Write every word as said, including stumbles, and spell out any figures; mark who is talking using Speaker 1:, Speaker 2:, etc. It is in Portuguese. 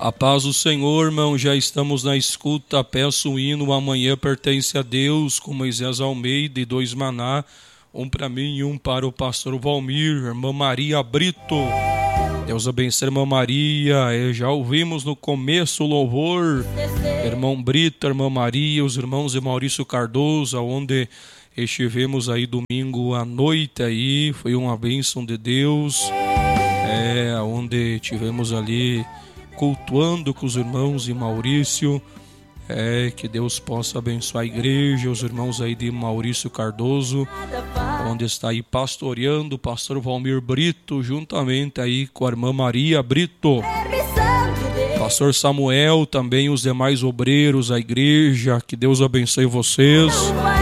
Speaker 1: A paz do Senhor, irmão, já estamos na escuta. Peço o hino Amanhã Pertence a Deus, com Moisés Almeida e dois maná, um para mim e um para o pastor Valmir. Irmã Maria Brito, Deus abençoe, irmã Maria. Já ouvimos no começo o louvor, irmão Brito, irmã Maria, os irmãos de Maurício Cardoso, onde estivemos aí domingo à noite aí, foi uma bênção de Deus, é, onde tivemos ali cultuando com os irmãos de Maurício. É, que Deus possa abençoar a igreja, os irmãos aí de Maurício Cardoso, onde está aí pastoreando o pastor Valmir Brito, juntamente aí com a irmã Maria Brito, pastor Samuel, também os demais obreiros da igreja. Que Deus abençoe vocês.